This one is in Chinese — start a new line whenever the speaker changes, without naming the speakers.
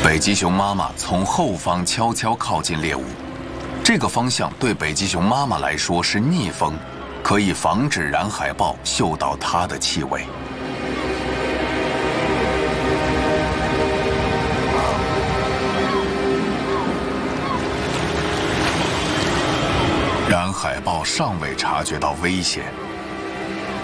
北极熊妈妈从后方悄悄靠近猎物，这个方向对北极熊妈妈来说是逆风，可以防止蓝海豹嗅到它的气味。蓝海豹尚未察觉到危险，